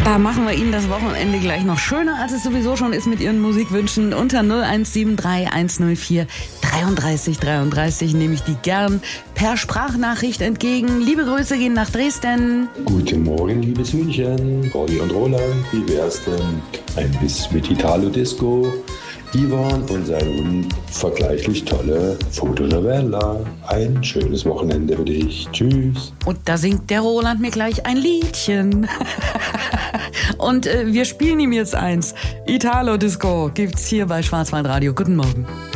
Da machen wir Ihnen das Wochenende gleich noch schöner, als es sowieso schon ist mit Ihren Musikwünschen. Unter 0173 104 33 33 nehme ich die gern per Sprachnachricht entgegen. Liebe Grüße gehen nach Dresden. Guten Morgen, liebes München. Rolli und Roland, wie wär's denn? Ein Biss mit Italo-Disco. Ivan und sein unvergleichlich tolle Fotonovella. Ein schönes Wochenende für dich. Tschüss. Und da singt der Roland mir gleich ein Liedchen. Und wir spielen ihm jetzt eins. Italo Disco gibt's hier bei Schwarzwaldradio. Guten Morgen.